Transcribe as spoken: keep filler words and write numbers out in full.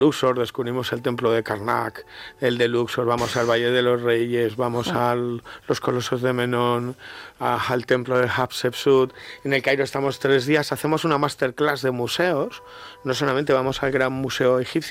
Luxor, descubrimos el templo de Karnak, el de Luxor, vamos al Valle de los Reyes, vamos a los Colosos de Menón, a, al templo de Hatshepsut. En el Cairo estamos tres días, hacemos una masterclass de museos, no solamente vamos al Gran Museo Egipcio,